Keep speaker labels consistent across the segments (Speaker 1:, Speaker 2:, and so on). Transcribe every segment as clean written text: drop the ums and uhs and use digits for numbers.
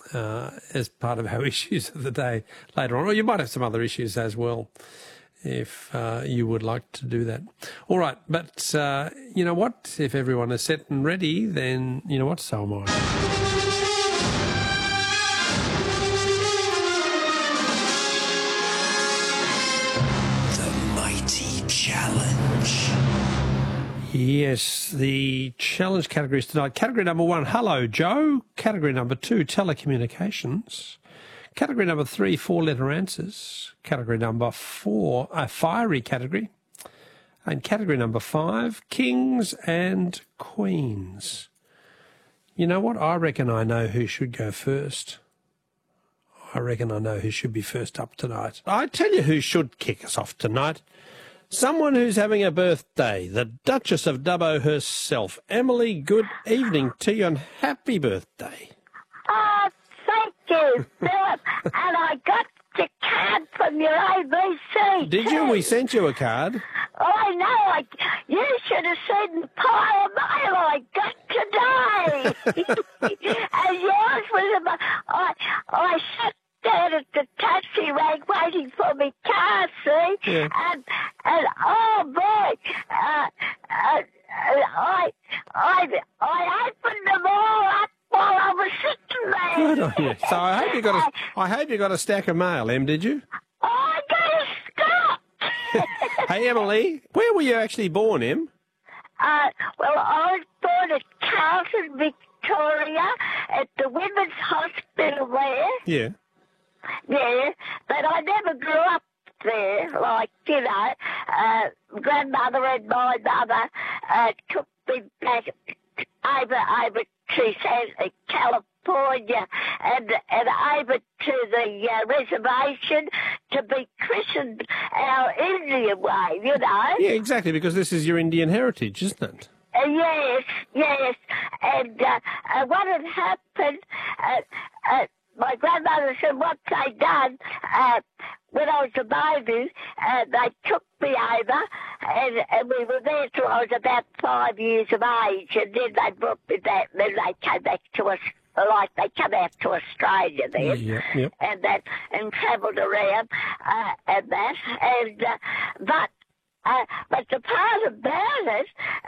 Speaker 1: as part of our issues of the day later on. Or you might have some other issues as well if you would like to do that. All right, but you know what? If everyone is set and ready, then you know what? So am I.
Speaker 2: Challenge.
Speaker 1: Yes, the challenge categories tonight. Category number 1, hello, Joe. Category number 2, telecommunications. Category number 3, 4-letter answers. Category number 4, a fiery category. And category number 5, kings and queens. You know what? I reckon I know who should go first. I reckon I know who should be first up tonight. I tell you who should kick us off tonight. Someone who's having a birthday, the Duchess of Dubbo herself. Emily, good evening to you and happy birthday.
Speaker 3: Oh, thank you, Philip. And I got the card from your ABC.
Speaker 1: Did you? We sent you a card.
Speaker 3: Oh, I know. You should have seen the pile of mail I got today. And yours was I sat down at the taxi rank waiting for me car, see?
Speaker 1: Yeah.
Speaker 3: And oh boy, I opened them all up while I was sitting there.
Speaker 1: Good on you. So I hope you got a stack of mail, Em, did you?
Speaker 3: Oh, I got a Scott.
Speaker 1: Hey, Emily, where were you actually born, Em?
Speaker 3: Well, I was born at Carlton, Victoria, at the Women's Hospital there.
Speaker 1: Yeah.
Speaker 3: Yeah, but I never grew up there, like, you know, grandmother and my mother took me back over to California and over to the reservation to be christened our Indian way, you know.
Speaker 1: Yeah, exactly, because this is your Indian heritage, isn't it?
Speaker 3: Yes. And what had happened, my grandmother said what they done when I was a baby, they took me over and we were there till I was about 5 years of age, and then they brought me back, and then they came back to us, like they come out to Australia then,
Speaker 1: Yep.
Speaker 3: and travelled around and that, and but the part about it,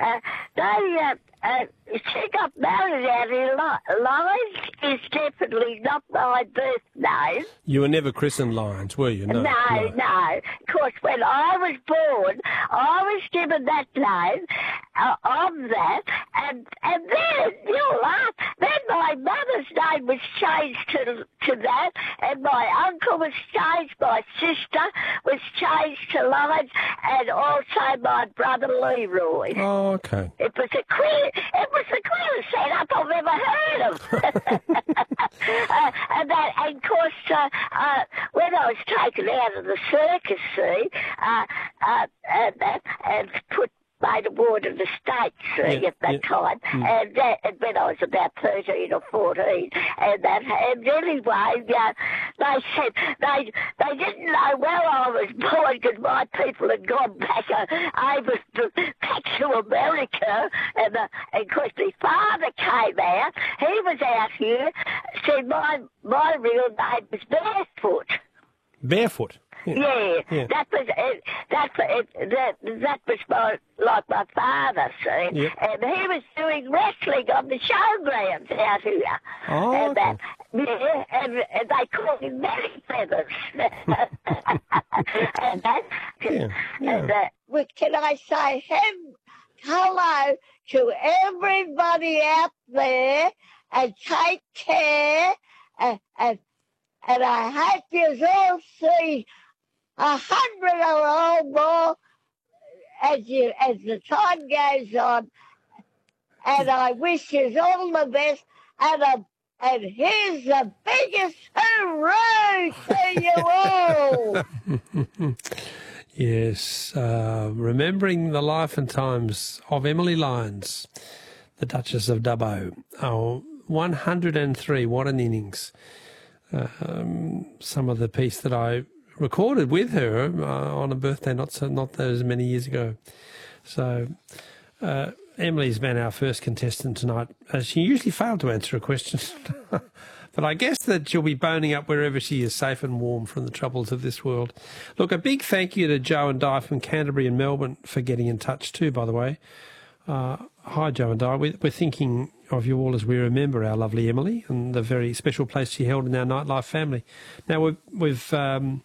Speaker 3: she got married out in Lyons is definitely not my birth name.
Speaker 1: You were never christened Lyons, were you? No.
Speaker 3: Of course, when I was born, I was given that name of that, and then, you'll laugh, then my mother's name was changed to that, and my uncle was changed, my sister was changed to Lyons, and also my brother Leroy.
Speaker 1: Oh, okay.
Speaker 3: It was the queerest setup I've ever heard of. And of course, when I was taken out of the circus, see, and made a ward of the state, see, at that time, and when I was about 13 or 14, and anyway, they said they didn't know where I was born because my people had gone back over to America, and of course my father came out. He was out here. Said my real name was Barefoot.
Speaker 1: Barefoot.
Speaker 3: Yeah. That was it. That was my father, see, and he was doing wrestling on the showgrounds out here.
Speaker 1: Oh,
Speaker 3: and and they called him Many Feathers. Well, can I say hello to everybody out there, and take care, and I hope you all see 100 or more as the time goes on, and I wish you all the best, and here's the biggest hooray to you all.
Speaker 1: Yes, remembering the life and times of Emily Lyons, the Duchess of Dubbo. Oh, 103, what an innings. Some of the piece that I recorded with her on a birthday not those many years ago. So Emily's been our first contestant tonight. She usually failed to answer a question, But I guess that she'll be boning up wherever she is safe and warm from the troubles of this world. Look, a big thank you to Joe and Di from Canterbury and Melbourne for getting in touch too, by the way. Hi, Joe and Di. We're thinking of you all as we remember our lovely Emily and the very special place she held in our nightlife family. Now, we've been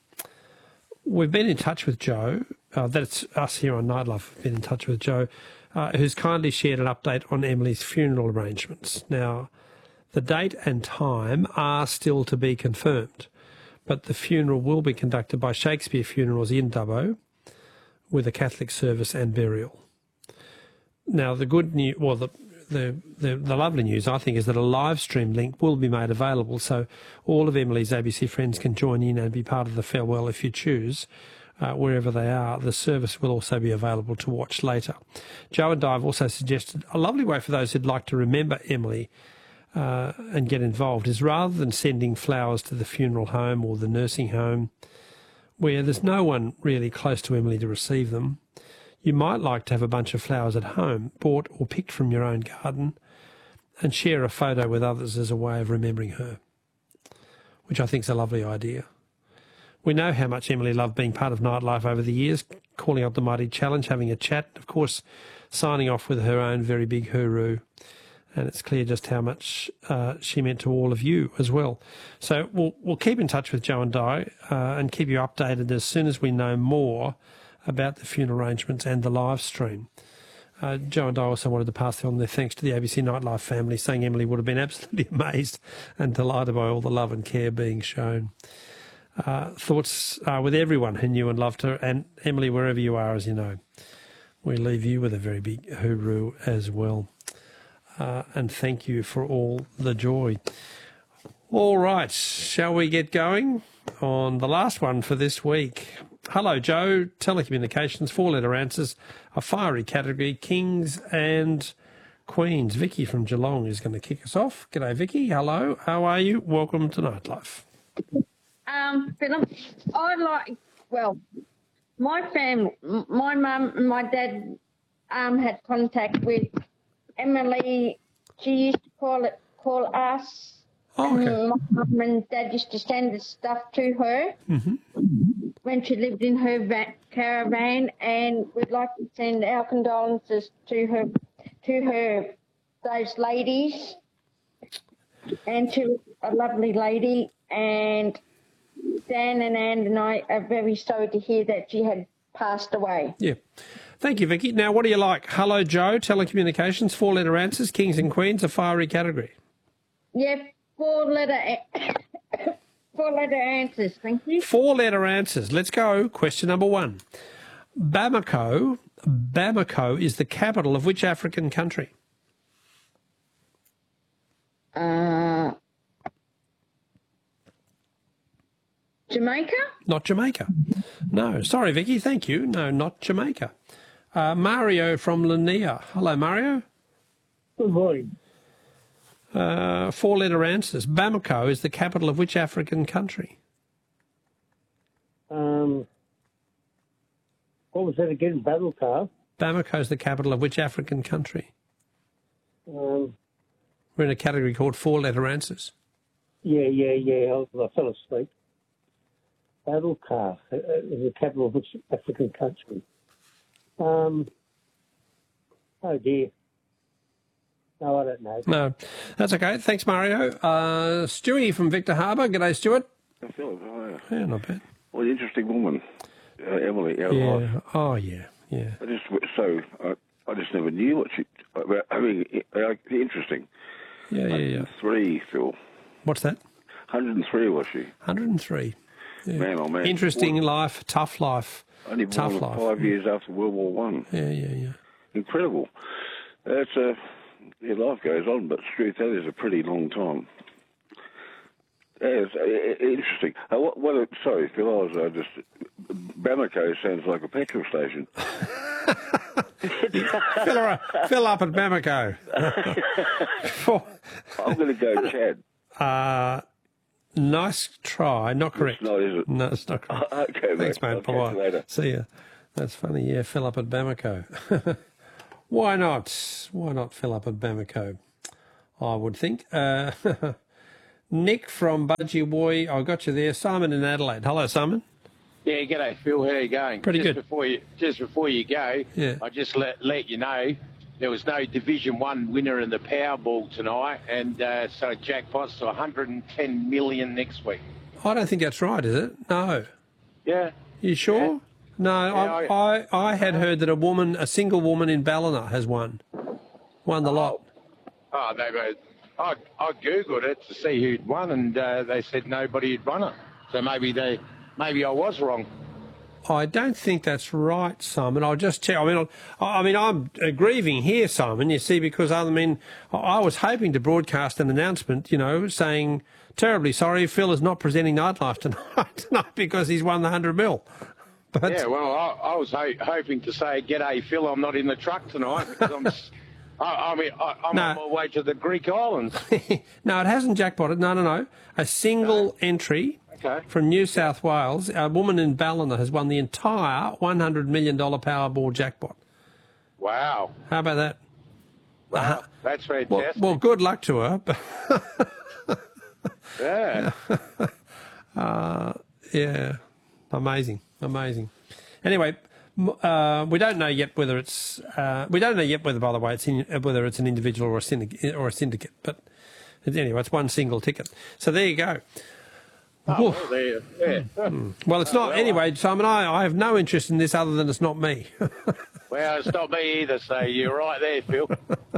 Speaker 1: in touch with Joe. That's us here on Nightlife. We've been in touch with Joe, who's kindly shared an update on Emily's funeral arrangements. Now, the date and time are still to be confirmed, but the funeral will be conducted by Shakespeare Funerals in Dubbo with a Catholic service and burial. Now, the good news, well, the lovely news, I think, is that a live stream link will be made available, so all of Emily's ABC friends can join in and be part of the farewell if you choose. Wherever they are, the service will also be available to watch later. Joe and Di have also suggested a lovely way for those who'd like to remember Emily and get involved is rather than sending flowers to the funeral home or the nursing home, where there's no one really close to Emily to receive them, you might like to have a bunch of flowers at home, bought or picked from your own garden, and share a photo with others as a way of remembering her, which I think is a lovely idea. We know how much Emily loved being part of Nightlife over the years, calling up the Mighty Challenge, having a chat, of course, signing off with her own very big hooroo. And it's clear just how much she meant to all of you as well. So we'll keep in touch with Joe and Di and keep you updated as soon as we know more about the funeral arrangements and the live stream. Joe and I also wanted to pass on their thanks to the ABC Nightlife family, saying Emily would have been absolutely amazed and delighted by all the love and care being shown. Thoughts with everyone who knew and loved her, and Emily, wherever you are, as you know. We leave you with a very big hooroo as well. And thank you for all the joy. All right, shall we get going on the last one for this week? Hello, Joe. Telecommunications, 4-letter answers, a fiery category, kings and queens. Vicky from Geelong is going to kick us off. G'day, Vicky. Hello. How are you? Welcome to Nightlife.
Speaker 4: Philip, my family, my mum and my dad had contact with Emily. She used to call us.
Speaker 1: Oh, okay.
Speaker 4: And my mum and dad used to send the stuff to her when she lived in her caravan, and we'd like to send our condolences to her, those ladies, and to a lovely lady. And Dan and Anne and I are very sorry to hear that she had passed away.
Speaker 1: Yeah. Thank you, Vicky. Now, what do you like? Hello, Joe. Telecommunications, 4-letter answers, kings and queens, a fiery category.
Speaker 4: Yeah, 4-letter answers. Thank you.
Speaker 1: 4-letter answers. Let's go. Question number 1. Bamako is the capital of which African country?
Speaker 4: Jamaica?
Speaker 1: Not Jamaica. No. Sorry, Vicky. Thank you. No, not Jamaica. Mario from Lanier. Hello, Mario.
Speaker 5: Good morning.
Speaker 1: 4-letter answers. Bamako is the capital of which African country?
Speaker 5: What was that again? Bamako?
Speaker 1: Bamako is the capital of which African country?
Speaker 5: Um,
Speaker 1: We're in a category called 4-letter answers.
Speaker 5: yeah. I fell asleep. Bamako is the capital of which African country? Oh dear. No, I don't know.
Speaker 1: No, that's okay. Thanks, Mario. Stewie from Victor Harbour. G'day, Stuart.
Speaker 6: Philip, how are you?
Speaker 1: Yeah, not bad.
Speaker 6: What an interesting woman, Emily. Our
Speaker 1: Yeah.
Speaker 6: life.
Speaker 1: Oh, yeah.
Speaker 6: I just never knew what she. I mean, interesting.
Speaker 1: Yeah.
Speaker 6: 3, Phil.
Speaker 1: What's that?
Speaker 6: 103 was she?
Speaker 1: 103. Yeah.
Speaker 6: Man, oh man.
Speaker 1: Interesting life, tough life.
Speaker 6: Only
Speaker 1: tough
Speaker 6: born
Speaker 1: life.
Speaker 6: 5 years after World War One.
Speaker 1: Yeah.
Speaker 6: Incredible. Life goes on, but truth, that is a pretty long time. Yeah, it's interesting. Sorry, Phil, I was just... Bamako sounds like a petrol station.
Speaker 1: Fill up at Bamako.
Speaker 6: I'm going to go Chad.
Speaker 1: Nice try. Not correct.
Speaker 6: It's not, is it?
Speaker 1: No, it's not correct.
Speaker 6: Okay, mate.
Speaker 1: Thanks, mate.
Speaker 6: I'll catch you later.
Speaker 1: See ya. That's funny. Yeah, fill up at Bamako. Why not? Why not fill up at Bamako? I would think. Nick from Budgie Boy, I got you there. Simon in Adelaide. Hello, Simon.
Speaker 7: Yeah, g'day, Phil. How are you going?
Speaker 1: Pretty good.
Speaker 7: Just before you go,
Speaker 1: Yeah.
Speaker 7: I just let you know there was no Division 1 winner in the Powerball tonight, and so jackpots to 110 million next week.
Speaker 1: I don't think that's right, is it? No.
Speaker 7: Yeah.
Speaker 1: You sure?
Speaker 7: Yeah.
Speaker 1: No,
Speaker 7: Yeah,
Speaker 1: I had heard that a single woman in Ballina has won the lot.
Speaker 7: Oh, I googled it to see who'd won, and they said nobody had won it. So maybe I was wrong.
Speaker 1: I don't think that's right, Simon. I'll just check. I'm grieving here, Simon. You see, because I was hoping to broadcast an announcement, saying terribly sorry, Phil is not presenting Nightlife tonight because he's won the 100 mil. But
Speaker 7: Yeah, well, I was hoping to say, "G'day, Phil. I'm not in the truck tonight because I'm on my way to the Greek islands."
Speaker 1: no, it hasn't jackpotted. No. A single entry.
Speaker 7: Okay.
Speaker 1: From New South Wales, a woman in Ballina has won the entire $100 million Powerball jackpot.
Speaker 7: Wow.
Speaker 1: How about that?
Speaker 7: Wow, that's fantastic.
Speaker 1: Well, good luck to her.
Speaker 7: Yeah.
Speaker 1: Yeah, amazing. Anyway, we don't know yet whether it's. We don't know yet whether, by the way, whether it's an individual or a syndicate. But anyway, it's one single ticket. So there you go.
Speaker 7: Oh, well, there. Yeah.
Speaker 1: Well, it's not. Anyway, Simon, I have no interest in this other than it's not me.
Speaker 7: Well, it's not me either, so you're right there, Phil.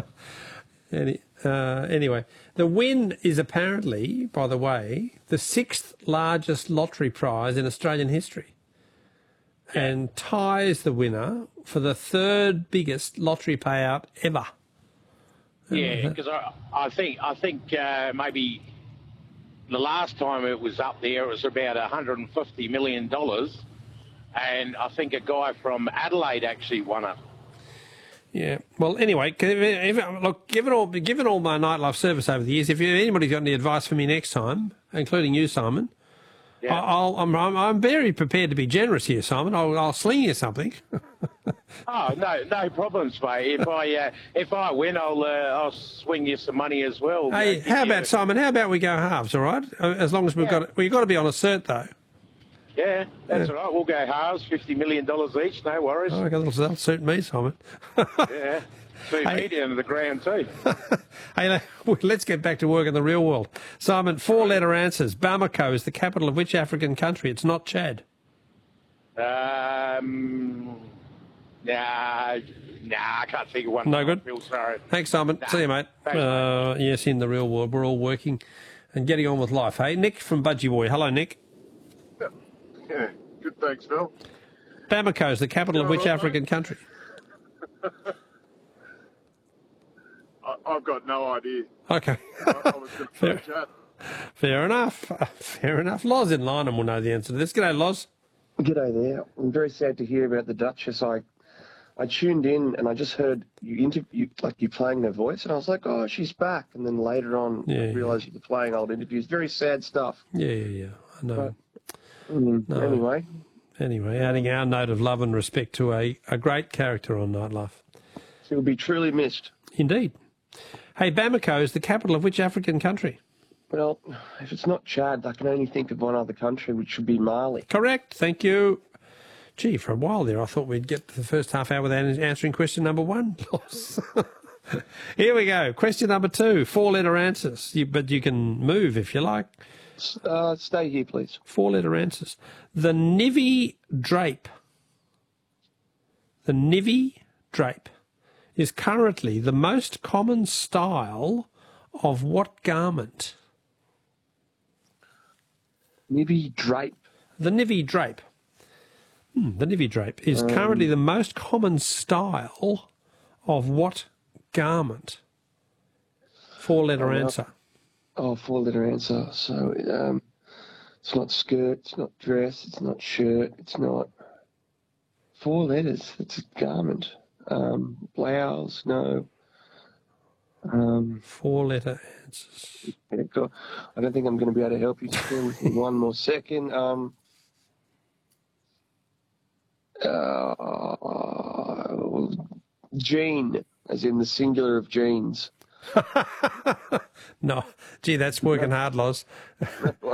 Speaker 1: Anyway, the win is apparently, by the way, the 6th largest lottery prize in Australian history, and ties the winner for the 3rd biggest lottery payout ever.
Speaker 7: Yeah, because I think maybe the last time it was up there, it was about $150 million, and I think a guy from Adelaide actually won it.
Speaker 1: Yeah. Well, anyway, look, given all my nightlife service over the years, if anybody's got any advice for me next time, including you, Simon,
Speaker 7: Yeah.
Speaker 1: I'm very prepared to be generous here, Simon. I'll sling you something.
Speaker 7: Oh, no problems, mate. If I win, I'll swing you some money as well.
Speaker 1: Hey, how about Simon? How about we go halves? All right, as long as we've got to be on a cert though.
Speaker 7: Yeah, that's all right. We'll go halves, $50 million each. No worries.
Speaker 1: Oh, okay, that'll suit me, Simon.
Speaker 7: Yeah, suit me down to the ground too.
Speaker 1: Hey, let's get back to work in the real world. Simon, 4-letter answers. Bamako is the capital of which African country? It's not Chad.
Speaker 7: Nah, I can't think of one.
Speaker 1: No good?
Speaker 7: Phil, sorry.
Speaker 1: Thanks, Simon. See you, mate.
Speaker 7: Thanks,
Speaker 1: yes, in the real world, we're all working and getting on with life. Hey, Nick from Budgie Boy. Hello, Nick.
Speaker 8: Yeah, good, thanks, Phil.
Speaker 1: Bamako is the capital of which African country?
Speaker 8: I've got no idea.
Speaker 1: Okay.
Speaker 8: I was going to say chat.
Speaker 1: Fair enough. Fair enough. Loz in Lynham will know the answer to this. G'day, Loz.
Speaker 9: G'day there. I'm very sad to hear about the Duchess. I tuned in and I just heard you playing her voice, and I was like, oh, she's back. And then later on, I realised you were playing old interviews. Very sad stuff.
Speaker 1: Yeah. I know.
Speaker 9: But,
Speaker 1: Anyway, adding our note of love and respect to a great character on Nightlife.
Speaker 9: She will be truly missed.
Speaker 1: Indeed. Hey, Bamako is the capital of which African country?
Speaker 9: Well, if it's not Chad, I can only think of one other country, which should be Mali.
Speaker 1: Correct. Thank you. Gee, for a while there, I thought we'd get to the first half hour without answering question number 1. Here we go. Question number 2. 4-letter answers. But you can move if you like.
Speaker 9: Stay here, please.
Speaker 1: 4-letter answers. The Nivy drape. The Nivy drape is currently the most common style of what garment?
Speaker 9: Nivy drape.
Speaker 1: The Nivy drape. The Nivy drape is currently the most common style of what garment? 4-letter answer.
Speaker 9: Oh, 4-letter answer. So it's not skirt, it's not dress, it's not shirt, it's not 4 letters. It's a garment. Blouse, no.
Speaker 1: 4-letter answers.
Speaker 9: I don't think I'm going to be able to help you. Still with me 1 more second. Jean, as in the singular of jeans.
Speaker 1: No, gee, that's working hard, Loz.